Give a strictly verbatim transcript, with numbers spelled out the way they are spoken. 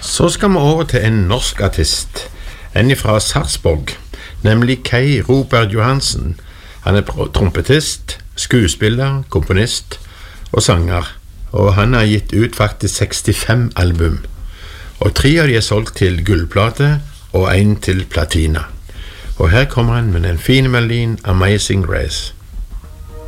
Så skal vi over til en norsk artist, en fra Sarpsborg, nemlig Kai Robert Johansen. Han er trompetist, skuespiller, komponist og sanger, og han har gitt ut faktisk sekstifem album. Og tre av de er solgt til gullplate og en til platina. Og her kommer han med den fine melodien Amazing Grace.